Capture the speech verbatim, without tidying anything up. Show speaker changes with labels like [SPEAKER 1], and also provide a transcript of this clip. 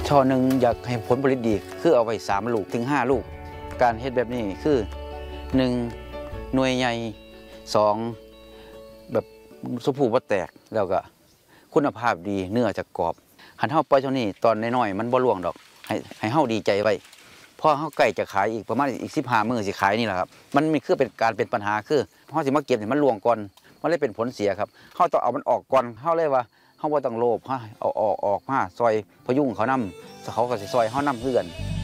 [SPEAKER 1] ช่อหนึ่งอยากให้ผลผลิตดีคือเอาไว้สามลูกถึงห้าลูกการเฮ็ดแบบนี้คือหนึ่งหน่วยใหญ่สองแบบสุผูบ่แตกแล้วก็คุณภาพดีเนื้อจะกรอบหันเฮาปล่อยเท่านี้ตอนน้อยๆมันบ่ล่วงดอกให้ให้เฮาดีใจไว้พอเฮาใกล้จะขายอีกประมาณอีกสิบห้ามื้อสิขายนี่แหละครับมันมีคือเป็นการเป็นปัญหาคือเฮาสิมาเก็บให้มันล่วงก่อนมันเลยเป็นผลเสียครับเฮาต้องเอามันออกก่อนเฮาเลยว่าเฮาบ่ต้องโลภเฮาเอาออกออกมาซอยพยุงเขานำเขาก็สิซอยเฮานำคือกัน